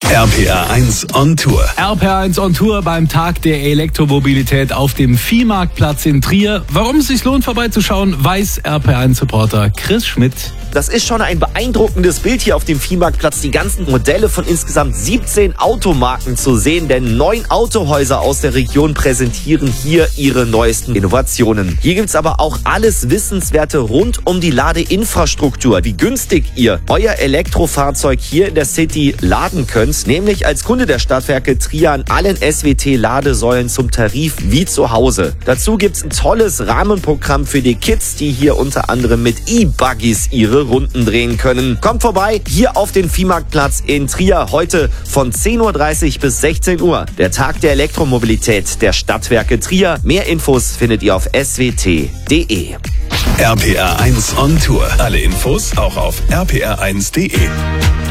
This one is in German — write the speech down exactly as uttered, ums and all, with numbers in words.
R P R eins on Tour. R P R eins on Tour beim Tag der Elektromobilität auf dem Viehmarktplatz in Trier. Warum es sich lohnt, vorbeizuschauen, weiß R P R eins-Reporter Chris Schmidt. Das ist schon ein beeindruckendes Bild hier auf dem Viehmarktplatz. Die ganzen Modelle von insgesamt siebzehn Automarken zu sehen, denn neun Autohäuser aus der Region präsentieren hier ihre neuesten Innovationen. Hier gibt's aber auch alles Wissenswerte rund um die Ladeinfrastruktur, wie günstig ihr euer Elektrofahrzeug hier in der City laden könnt, nämlich als Kunde der Stadtwerke Trier an allen S W T-Ladesäulen zum Tarif wie zu Hause. Dazu gibt's ein tolles Rahmenprogramm für die Kids, die hier unter anderem mit E-Buggies ihre Runden drehen können. Kommt vorbei hier auf den Viehmarktplatz in Trier heute von zehn Uhr dreißig bis sechzehn Uhr. Der Tag der Elektromobilität der Stadtwerke Trier. Mehr Infos findet ihr auf s w t punkt d e. R P R eins on Tour. Alle Infos auch auf r p r eins punkt d e.